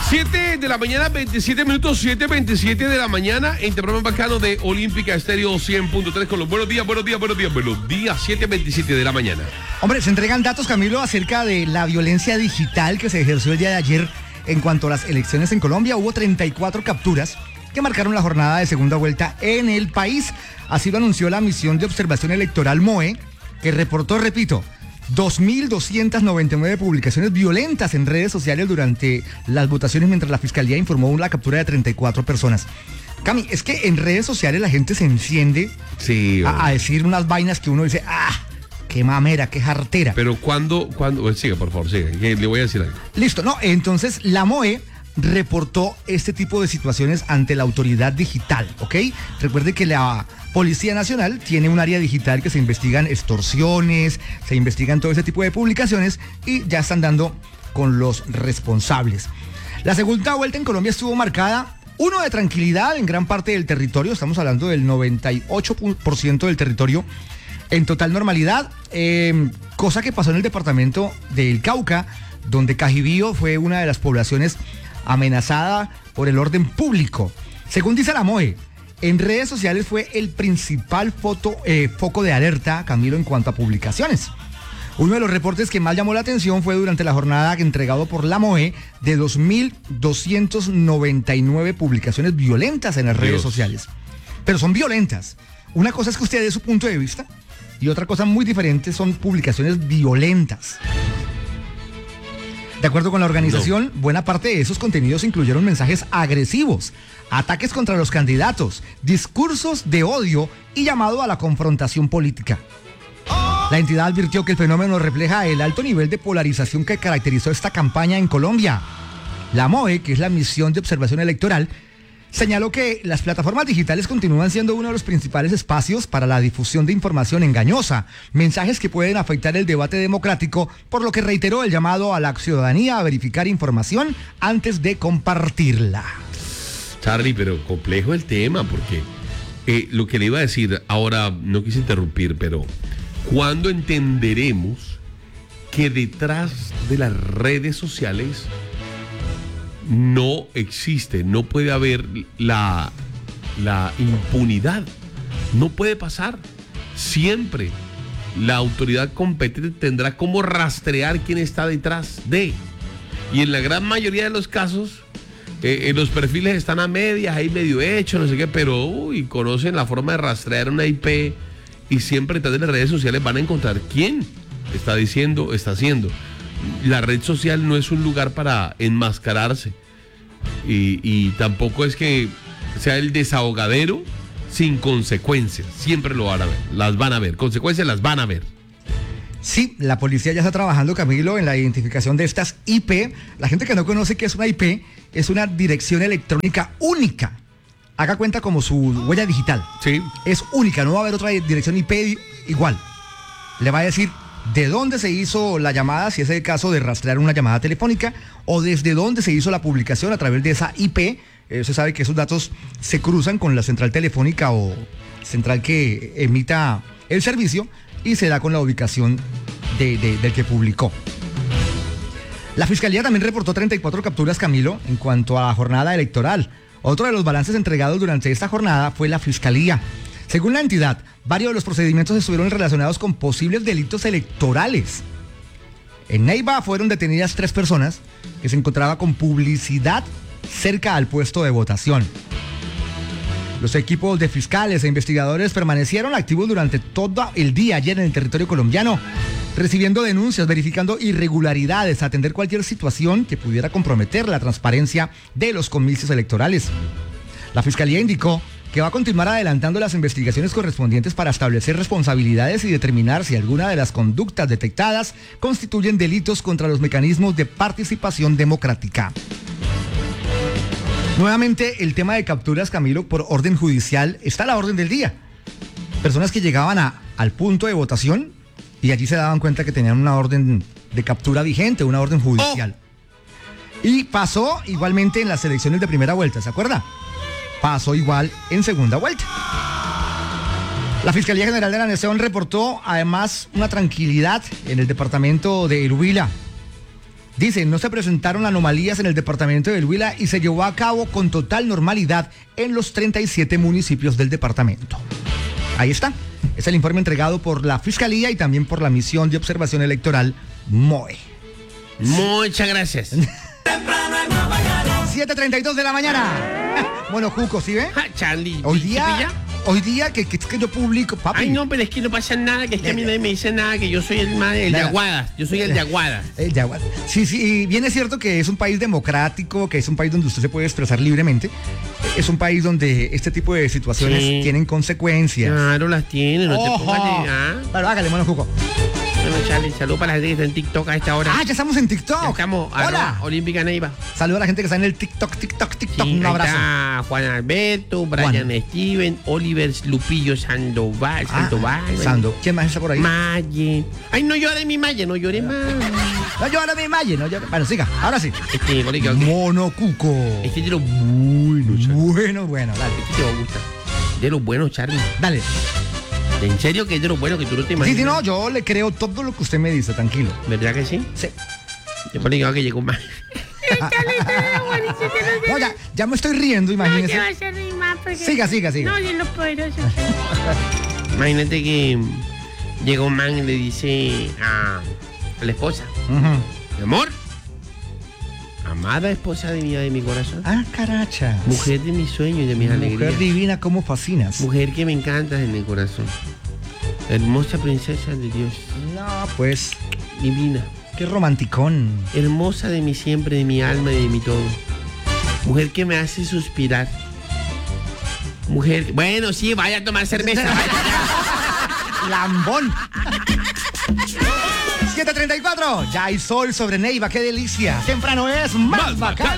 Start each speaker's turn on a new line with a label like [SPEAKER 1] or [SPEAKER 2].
[SPEAKER 1] 7 de la mañana, 27 minutos, 7:27 de la mañana, en el programa bacano de Olímpica Estéreo 100.3 con los buenos días, 7:27 de la mañana.
[SPEAKER 2] Hombre, se entregan datos, Camilo, acerca de la violencia digital que se ejerció el día de ayer en cuanto a las elecciones en Colombia. Hubo 34 capturas que marcaron la jornada de segunda vuelta en el país. Así lo anunció la misión de observación electoral MOE, que reportó, repito, 2.299 publicaciones violentas en redes sociales durante las votaciones, mientras la Fiscalía informó la captura de 34 personas. Cami, es que en redes sociales la gente se enciende a decir unas vainas que uno dice, qué mamera, qué jartera.
[SPEAKER 1] Pero cuando, siga, por favor, siga, le voy a decir algo.
[SPEAKER 2] Listo, no, entonces la MOE reportó este tipo de situaciones ante la autoridad digital, ¿ok? Recuerde que la Policía Nacional tiene un área digital que se investigan extorsiones, se investigan todo ese tipo de publicaciones y ya están dando con los responsables. La segunda vuelta en Colombia estuvo marcada, uno, de tranquilidad en gran parte del territorio, estamos hablando del 98% del territorio en total normalidad, cosa que pasó en el departamento del Cauca, donde Cajibío fue una de las poblaciones amenazada por el orden público. Según dice la MOE, en redes sociales fue el principal foco de alerta, Camilo, en cuanto a publicaciones. Uno de los reportes que más llamó la atención fue durante la jornada entregado por la MOE de 2.299 publicaciones violentas en las redes sociales. Pero son violentas. Una cosa es que usted dé su punto de vista y otra cosa muy diferente son publicaciones violentas. De acuerdo con la organización, buena parte de esos contenidos incluyeron mensajes agresivos, ataques contra los candidatos, discursos de odio y llamado a la confrontación política. La entidad advirtió que el fenómeno refleja el alto nivel de polarización que caracterizó esta campaña en Colombia. La MOE, que es la misión de observación electoral, señaló que las plataformas digitales continúan siendo uno de los principales espacios para la difusión de información engañosa, mensajes que pueden afectar el debate democrático, por lo que reiteró el llamado a la ciudadanía a verificar información antes de compartirla.
[SPEAKER 1] Charlie, pero complejo el tema, porque lo que le iba a decir, ahora no quise interrumpir, pero ¿cuándo entenderemos que detrás de las redes sociales no existe, no puede haber la impunidad? No puede pasar. Siempre la autoridad competente tendrá cómo rastrear quién está detrás de. Y en la gran mayoría de los casos, los perfiles están a medias, ahí medio hecho, no sé qué, pero conocen la forma de rastrear una IP y siempre detrás de las redes sociales van a encontrar quién está diciendo, está haciendo. La red social no es un lugar para enmascararse y tampoco es que sea el desahogadero sin consecuencias. Siempre lo van a ver, las van a ver, consecuencias las van a ver.
[SPEAKER 2] Sí, la policía ya está trabajando, Camilo, en la identificación de estas IP. La gente que no conoce qué es una IP, es una dirección electrónica única. Haga cuenta como su huella digital.
[SPEAKER 1] Sí.
[SPEAKER 2] Es única, no va a haber otra dirección IP igual. Le va a decir de dónde se hizo la llamada, si es el caso de rastrear una llamada telefónica, o desde dónde se hizo la publicación a través de esa IP. Se sabe que esos datos se cruzan con la central telefónica o central que emita el servicio y se da con la ubicación del que publicó. La Fiscalía también reportó 34 capturas, Camilo, en cuanto a la jornada electoral. Otro de los balances entregados durante esta jornada fue la Fiscalía. Según la entidad, varios de los procedimientos estuvieron relacionados con posibles delitos electorales. En Neiva fueron detenidas 3 personas que se encontraban con publicidad cerca al puesto de votación. Los equipos de fiscales e investigadores permanecieron activos durante todo el día ayer en el territorio colombiano, recibiendo denuncias, verificando irregularidades, atender cualquier situación que pudiera comprometer la transparencia de los comicios electorales. La Fiscalía indicó que va a continuar adelantando las investigaciones correspondientes para establecer responsabilidades y determinar si alguna de las conductas detectadas constituyen delitos contra los mecanismos de participación democrática. Nuevamente, el tema de capturas, Camilo, por orden judicial, está a la orden del día. Personas que llegaban al punto de votación y allí se daban cuenta que tenían una orden de captura vigente, una orden judicial. Y pasó igualmente en las elecciones de primera vuelta, ¿se acuerda? Pasó igual en segunda vuelta. La Fiscalía General de la Nación reportó además una tranquilidad en el departamento de El Huila. Dice, no se presentaron anomalías en el departamento del Huila y se llevó a cabo con total normalidad en los 37 municipios del departamento. Ahí está. Es el informe entregado por la Fiscalía y también por la Misión de Observación Electoral, MOE.
[SPEAKER 1] Muchas gracias.
[SPEAKER 2] 7:32 de la mañana. Bueno, Cuco, ¿sí ve?
[SPEAKER 1] Charlie.
[SPEAKER 2] Hoy día que yo publico, papi.
[SPEAKER 1] Ay, no, pero es que no pasa nada, que es que a mí nadie me dice nada, que yo soy el de Aguadas. Yo soy el de Aguadas.
[SPEAKER 2] El de Aguadas. Sí, y bien es cierto que es un país democrático, que es un país donde usted se puede expresar libremente. Es un país donde este tipo de situaciones tienen consecuencias.
[SPEAKER 1] Claro, las tiene, no te pongas de...
[SPEAKER 2] Pero hágale, bueno, Cuco.
[SPEAKER 1] Bueno, Charlie, salud para la gente que está en TikTok a esta hora.
[SPEAKER 2] Ya estamos en TikTok.
[SPEAKER 1] Ya estamos.
[SPEAKER 2] Hola.
[SPEAKER 1] Olímpica Neiva.
[SPEAKER 2] Saludos a la gente que está en el TikTok.
[SPEAKER 1] Sí,
[SPEAKER 2] Un abrazo.
[SPEAKER 1] Está Juan Alberto, Brian Steven, Oliver Lupillo Sandoval.
[SPEAKER 2] Sando. ¿Quién más está por ahí?
[SPEAKER 1] Maye. Ay, no llore mi Maye, no llore más.
[SPEAKER 2] No llore mi Maye, no llore. Bueno, siga, ahora sí.
[SPEAKER 1] Mono
[SPEAKER 2] Cuco.
[SPEAKER 1] Este es de lo bueno, Charlie.
[SPEAKER 2] Bueno, dale.
[SPEAKER 1] Este te va a gustar. De lo bueno, Charlie.
[SPEAKER 2] Dale.
[SPEAKER 1] ¿En serio que es de lo bueno que tú no te imaginas?
[SPEAKER 2] Sí, no, yo le creo todo lo que usted me dice, tranquilo.
[SPEAKER 1] ¿Verdad que sí?
[SPEAKER 2] Sí.
[SPEAKER 1] Yo por que llegó más.
[SPEAKER 2] No, ya me estoy riendo, imagínese.
[SPEAKER 3] No, vas a reír más porque...
[SPEAKER 2] Siga.
[SPEAKER 3] No, de lo poderoso.
[SPEAKER 1] Imagínate que llegó un man y le dice a la esposa, mi amor, amada esposa de mi corazón.
[SPEAKER 2] Caracha.
[SPEAKER 1] Mujer de mis sueños y de mis alegrías.
[SPEAKER 2] Mujer divina, cómo fascinas.
[SPEAKER 1] Mujer que me encanta en el corazón. Hermosa princesa de Dios.
[SPEAKER 2] No, pues.
[SPEAKER 1] Divina.
[SPEAKER 2] Qué romanticón.
[SPEAKER 1] Hermosa de mi siempre, de mi alma y de mi todo. Mujer que me hace suspirar. Mujer. Bueno, sí, vaya a tomar cerveza. Vaya.
[SPEAKER 2] Lambón. 7:34. Ya hay sol sobre Neiva, qué delicia. Temprano es más bacán.